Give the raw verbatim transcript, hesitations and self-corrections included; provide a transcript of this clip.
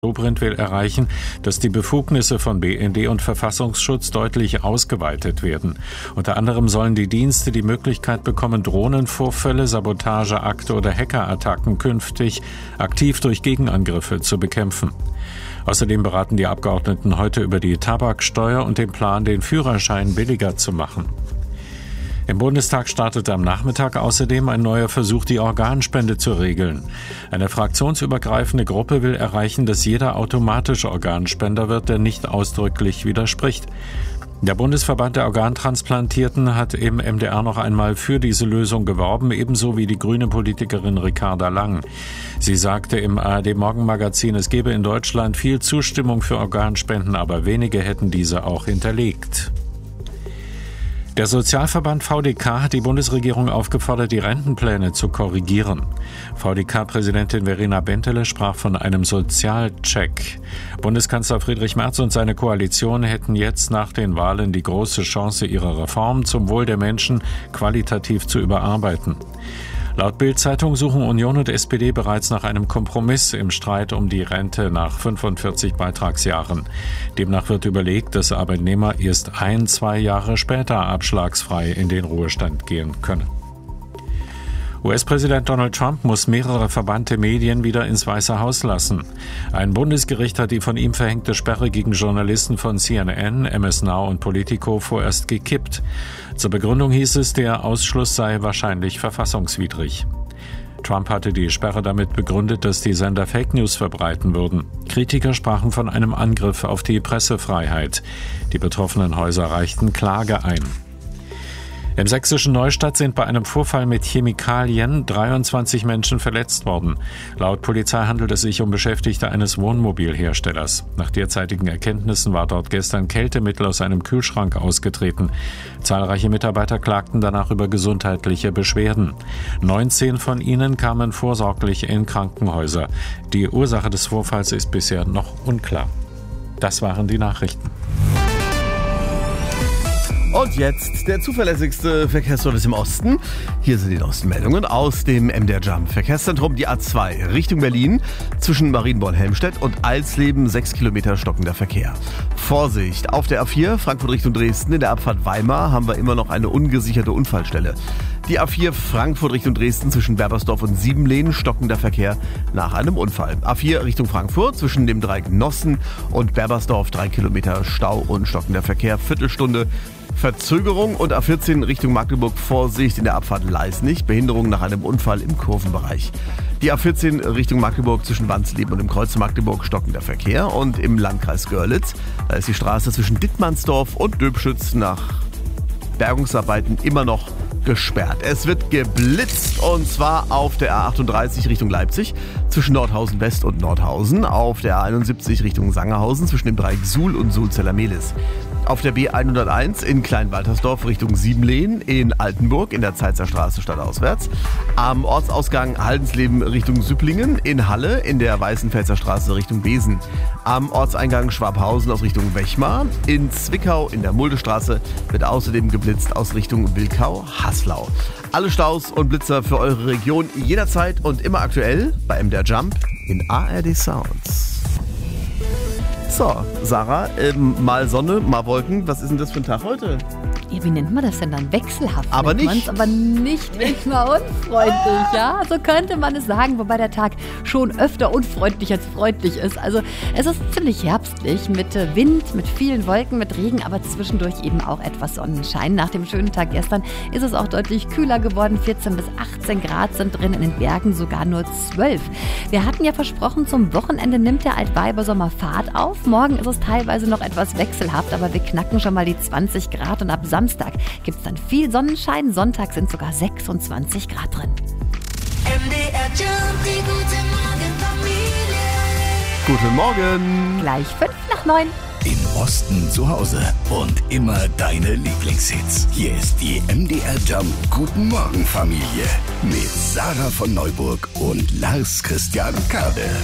Dobrindt will erreichen, dass die Befugnisse von B N D und Verfassungsschutz deutlich ausgeweitet werden. Unter anderem sollen die Dienste die Möglichkeit bekommen, Drohnenvorfälle, Sabotageakte oder Hackerattacken künftig aktiv durch Gegenangriffe zu bekämpfen. Außerdem beraten die Abgeordneten heute über die Tabaksteuer und den Plan, den Führerschein billiger zu machen. Im Bundestag startete am Nachmittag außerdem ein neuer Versuch, die Organspende zu regeln. Eine fraktionsübergreifende Gruppe will erreichen, dass jeder automatisch Organspender wird, der nicht ausdrücklich widerspricht. Der Bundesverband der Organtransplantierten hat im M D R noch einmal für diese Lösung geworben, ebenso wie die grüne Politikerin Ricarda Lang. Sie sagte im A R D-Morgenmagazin, es gebe in Deutschland viel Zustimmung für Organspenden, aber wenige hätten diese auch hinterlegt. Der Sozialverband V D K hat die Bundesregierung aufgefordert, die Rentenpläne zu korrigieren. V D K-Präsidentin Verena Bentele sprach von einem Sozialcheck. Bundeskanzler Friedrich Merz und seine Koalition hätten jetzt nach den Wahlen die große Chance, ihre Reform zum Wohl der Menschen qualitativ zu überarbeiten. Laut Bild-Zeitung suchen Union und S P D bereits nach einem Kompromiss im Streit um die Rente nach fünfundvierzig Beitragsjahren. Demnach wird überlegt, dass Arbeitnehmer erst ein, zwei Jahre später abschlagsfrei in den Ruhestand gehen können. U S-Präsident Donald Trump muss mehrere verbannte Medien wieder ins Weiße Haus lassen. Ein Bundesgericht hat die von ihm verhängte Sperre gegen Journalisten von C N N, M S Now und Politico vorerst gekippt. Zur Begründung hieß es, der Ausschluss sei wahrscheinlich verfassungswidrig. Trump hatte die Sperre damit begründet, dass die Sender Fake News verbreiten würden. Kritiker sprachen von einem Angriff auf die Pressefreiheit. Die betroffenen Häuser reichten Klage ein. Im sächsischen Neustadt sind bei einem Vorfall mit Chemikalien dreiundzwanzig Menschen verletzt worden. Laut Polizei handelt es sich um Beschäftigte eines Wohnmobilherstellers. Nach derzeitigen Erkenntnissen war dort gestern Kältemittel aus einem Kühlschrank ausgetreten. Zahlreiche Mitarbeiter klagten danach über gesundheitliche Beschwerden. neunzehn von ihnen kamen vorsorglich in Krankenhäuser. Die Ursache des Vorfalls ist bisher noch unklar. Das waren die Nachrichten. Und jetzt der zuverlässigste Verkehrsservice im Osten. Hier sind die neuesten Meldungen aus dem M D R Jump Verkehrszentrum. Die A zwei Richtung Berlin zwischen Marienborn-Helmstedt und Alsleben sechs Kilometer stockender Verkehr. Vorsicht, auf der A vier Frankfurt Richtung Dresden in der Abfahrt Weimar haben wir immer noch eine ungesicherte Unfallstelle. Die A vier Frankfurt Richtung Dresden zwischen Berbersdorf und Siebenlehn stockender Verkehr nach einem Unfall. A vier Richtung Frankfurt zwischen dem Dreieck Nossen und Berbersdorf drei Kilometer Stau und stockender Verkehr, Viertelstunde Verzögerung. Und A vierzehn Richtung Magdeburg, Vorsicht in der Abfahrt Leisnig, Behinderung nach einem Unfall im Kurvenbereich. Die A vierzehn Richtung Magdeburg zwischen Wansleben und dem Kreuz Magdeburg stockender Verkehr. Und im Landkreis Görlitz, da ist die Straße zwischen Dittmannsdorf und Döbschütz nach Bergungsarbeiten immer noch gesperrt. Es wird geblitzt und zwar auf der A achtunddreißig Richtung Leipzig zwischen Nordhausen West und Nordhausen, auf der A einundsiebzig Richtung Sangerhausen zwischen dem Dreieck Suhl und Suhl-Zellermehlis. Auf der B hunderteins in Kleinwaltersdorf Richtung Siebenlehn, in Altenburg in der Zeitzer Straße stadtauswärts, am Ortsausgang Haldensleben Richtung Süpplingen, in Halle in der Weißenfelser Straße Richtung Besen, am Ortseingang Schwabhausen aus Richtung Wechmar, in Zwickau in der Muldestraße wird außerdem geblitzt aus Richtung Wilkau-Haslau. Alle Staus und Blitzer für eure Region jederzeit und immer aktuell bei M D R Jump in A R D Sounds. So, Sarah, ähm, mal Sonne, mal Wolken. Was ist denn das für ein Tag heute? Ja, wie nennt man das denn dann? Wechselhaft. Aber nicht. Man's, aber nicht immer unfreundlich, ja? So könnte man es sagen, wobei der Tag schon öfter unfreundlich als freundlich ist. Also es ist ziemlich herbstlich mit Wind, mit vielen Wolken, mit Regen, aber zwischendurch eben auch etwas Sonnenschein. Nach dem schönen Tag gestern ist es auch deutlich kühler geworden. vierzehn bis achtzehn Grad sind drin, in den Bergen sogar nur zwölf. Wir hatten ja versprochen, zum Wochenende nimmt der Altweibersommer Fahrt auf. Morgen ist es teilweise noch etwas wechselhaft, aber wir knacken schon mal die zwanzig Grad und ab Samstag gibt es dann viel Sonnenschein. Sonntag sind sogar sechsundzwanzig Grad drin. M D R Jump, die gute Morgen Familie. Guten Morgen. Gleich fünf nach neun. Im Osten zu Hause und immer deine Lieblingshits. Hier ist die M D R Jump Guten Morgen Familie mit Sarah von Neuburg und Lars Christian Kade.